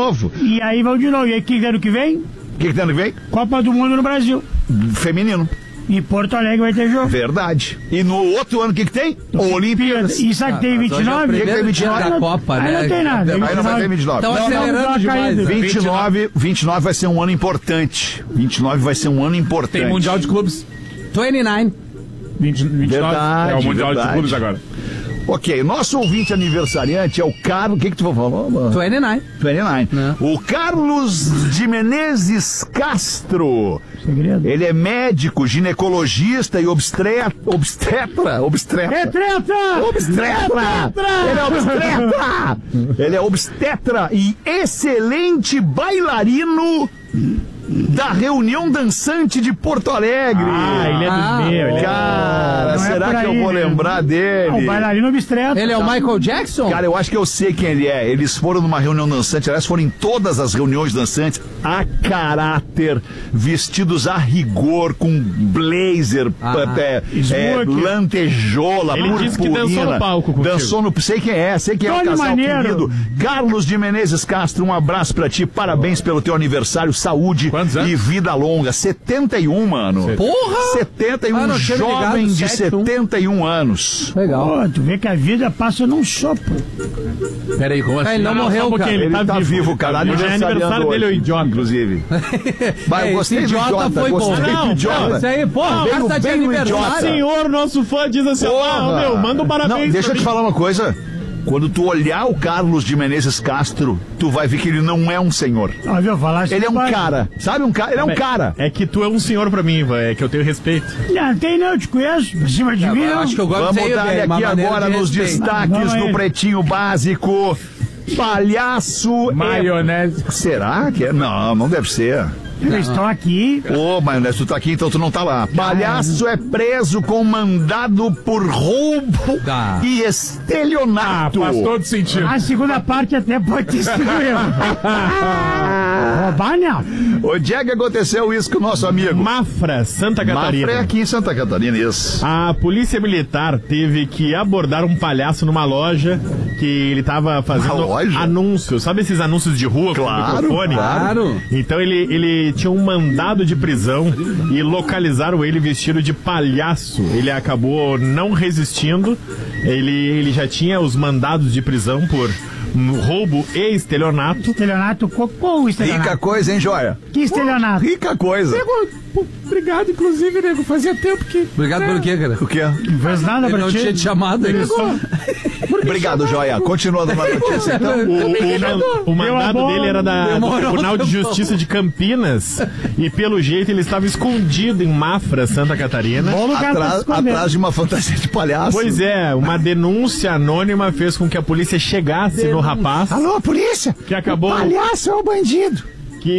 novo. E aí vão de novo. E aí, que ano que vem? O que tem ano que vem? Copa do Mundo no Brasil. Feminino. E Porto Alegre vai ter jogo. Verdade. E no outro ano, o que tem? Olimpíadas. E sabe que tem 29? O que tem 29? Da Copa, Aí né? não tem nada. Aí não vai ter 29. Estão acelerando demais. 29 vai ser um ano importante. 29 vai ser um ano importante. Tem Mundial de Clubes. 29. 29 Verdade, é o Mundial verdade. de Clubes agora. Ok, nosso ouvinte aniversariante é o Carlos... O que tu falou? 29. 29. Não. O Carlos de Menezes Castro. Segredo. Ele é médico, ginecologista e obstetra. É treta! Obstetra! Ele é obstetra! Ele é obstetra e excelente bailarino da Reunião Dançante de Porto Alegre. Ele é dos meus. Cara, Não é será por que eu aí, vou né? lembrar dele? O bailarino obstetra. Ele é o Michael Jackson? Cara, eu acho que eu sei quem ele é. Eles foram numa reunião dançante, aliás, foram em todas as reuniões dançantes, a caráter, vestidos a rigor, com blazer, lantejola, Ele purpurina. disse que dançou no palco contigo. Dançou no... Sei quem é o Tony casal Maneiro. querido. Carlos de Menezes Castro, um abraço pra ti, parabéns pelo teu aniversário, saúde Quantos anos? e vida longa. 71, mano. Porra! 71, Ah, não tinha me ligado, jovem de 71. 71 anos. Legal. Pô, tu vê que a vida passa num sopro. Peraí, como assim? Ele não morreu, só um pouquinho, cara. Ele tá vivo, cara. Hoje é aniversário dele, o idiota. Inclusive. Mas eu gostei esse do idiota foi bom. gostei do Não, idiota. Isso aí, porra, o cara tá de bem no aniversário. idiota. Senhor, nosso fã, diz assim, Porra. manda um parabéns. Não, deixa eu pra te mim. falar uma coisa. Quando tu olhar o Carlos de Menezes Castro, tu vai ver que ele não é um senhor. Ó, viu falar Ele é um pai. cara. Sabe um cara? Ele é um cara. É que tu é um senhor pra mim, Ivan, é que eu tenho respeito. Não, tem não, eu te conheço. Por cima de mim, Eu não. acho que eu gosto Vamos de dar aqui agora nos destaques Vamos do aí. Pretinho Básico. Palhaço Maionese. Será que é? Não deve ser. Eu estou aqui. Ô, Maionese, tu tá aqui, então tu não tá lá. Palhaço é preso com mandado por roubo Tá. e estelionato. Faz todo sentido. A segunda parte até pode ter sido eu. Roubar, não. Onde é que aconteceu isso com o nosso amigo? Mafra, Santa Catarina. Mafra é aqui em Santa Catarina, isso. A polícia militar teve que abordar um palhaço numa loja que ele tava fazendo Uma loja? anúncios. Sabe esses anúncios de rua Claro, com microfone? claro. Então ele tinha um mandado de prisão e localizaram ele vestido de palhaço. Ele acabou não resistindo. Ele já tinha os mandados de prisão por roubo e estelionato. Estelionato, qual estelionato? Rica coisa, hein, joia? Que estelionato? Rica coisa. Obrigado, inclusive, nego. Fazia tempo que... Obrigado pelo quê, cara? O quê? Não fez nada Ele pra não ti. tinha te chamado aí. Obrigado, joia. Continuando na notícia, então. O mandado bola, dele era do demorou Tribunal de um Justiça de Campinas e pelo jeito ele estava escondido em Mafra, Santa Catarina. Bom lugar pra se esconder. Atrás de uma fantasia de palhaço. Pois é, uma denúncia anônima fez com que a polícia chegasse no rapaz, Alô, polícia? que acabou O palhaço é o bandido.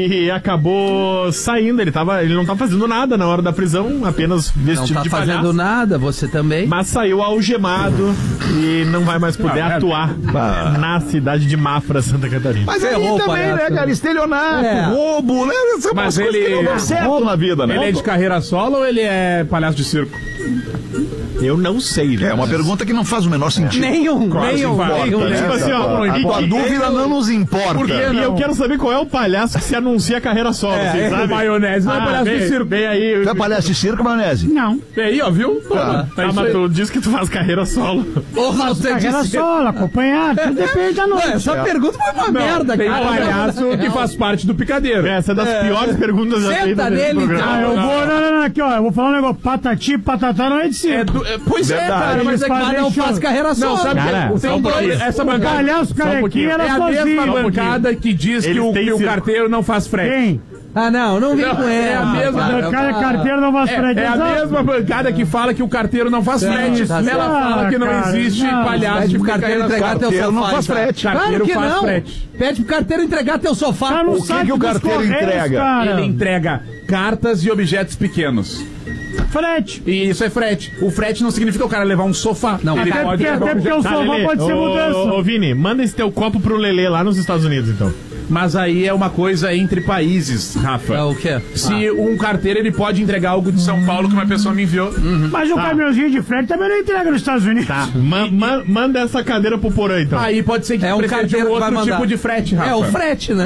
saindo. Ele não tá fazendo nada na hora da prisão, apenas Não vestido tá de fazendo palhaço. nada, você também. Mas saiu algemado e não vai mais poder atuar na cidade de Mafra, Santa Catarina. Mas aí Ferrou o também, palhaço, né, cara? né? Estelionato, É. roubo, né? São Mas umas coisas que ele- não dão certo na vida, né? Ele é de carreira solo ou ele é palhaço de circo? Eu não sei, né? É uma pergunta que não faz o menor sentido. Nenhum. Né? Tipo assim, ó, A tua dúvida não nos importa. Porque e eu quero saber qual é o palhaço que se anuncia a carreira solo, assim, sabe? Maionese não é palhaço de circo. Bem aí. Tu é palhaço de circo, Maionese? Não. Bem aí, ó, viu? Tá, mas tu diz que tu faz carreira solo. Porra, você Carreira disse... solo, acompanhado, tudo depende da noite. Essa pergunta foi uma merda, Tem cara. palhaço que faz parte do picadeiro. Essa é das piores perguntas já Senta feitas nesse nele, programa. Ah, eu vou, não, aqui, ó, eu vou falar um negócio, patati, patatá não é de circo. Pois é, cara, mas é que Eles cada um fazem faz show. carreira solo. Não, sabe Cara, que só tem um pouquinho. essa O bancada. palhaço carequinha É era a mesma sozinho. bancada que diz que Eles o têm circo. carteiro não faz frete. Quem? Ah, não vem com é ela. a mesma cara. Cada carteira não vai frete. É a mesma bancada que fala que o carteiro não faz frete. tá Ela certo. fala que não Cara, existe não. palhaço Pede de pro carteiro carteira entregar teu Carteiro sofá. não faz então. frete. Claro Carteiro que faz não. frete. Pede pro carteiro entregar teu sofá. Tá no O que site que o dos carteiro Correios, entrega? cara. Ele entrega cartas e objetos pequenos. Frete. E isso é frete. O frete não significa o cara levar um sofá. Não, ele Até pode porque, levar um o objeto. sofá Lelê, pode ser mudança. Ô, Vini, manda esse teu copo pro Lelê lá nos Estados Unidos, então. Mas aí é uma coisa entre países, Rafa. É o quê? Se um carteiro ele pode entregar algo de São Paulo que uma pessoa me enviou. Mas um caminhãozinho de frete também não entrega nos Estados Unidos. Tá, manda essa cadeira pro Porã, então. Aí pode ser que É um precise de carteiro um que vai outro mandar. tipo de frete, Rafa. É o frete, né?